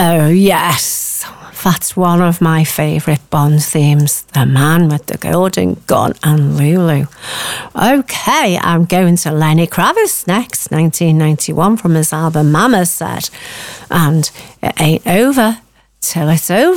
Oh, yes. That's one of my favourite Bond themes. The Man with the Golden Gun and Lulu. Okay, I'm going to Lenny Kravitz next, 1991, from his album Mama Said. And it ain't over till it's over.